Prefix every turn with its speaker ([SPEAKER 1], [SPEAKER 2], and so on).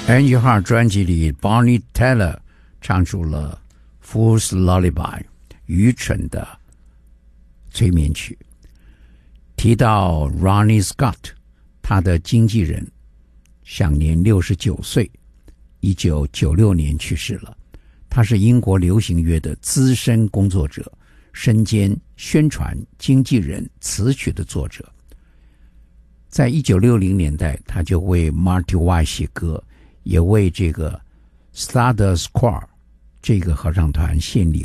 [SPEAKER 1] Angie Hart 专辑里 Bonnie Tyler 唱出了 Fool's Lullaby 愚蠢的催眠曲。提到 Ronnie Scott， 他的经纪人享年69岁，1996年去世了。他是英国流行乐的资深工作者，身兼宣传、经纪人、词曲的作者。在1960年代，他就为 Marty White 写歌，也为这个 Stardust Choir 这个合唱团献礼